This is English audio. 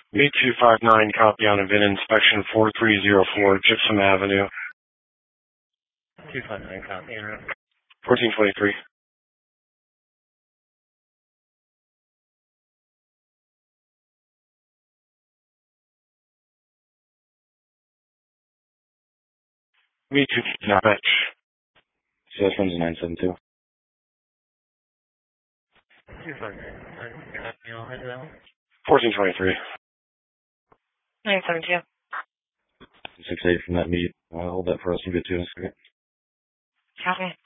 Me 259, copy on event inspection 4304, Gypsum Avenue. 259, copy. 1423. Me 259, fetch. So this one's a 972. 259, copy. I'll head to that one. 1423. 972. 68 from that meet. I'll hold that for us and get to in a second. Copy.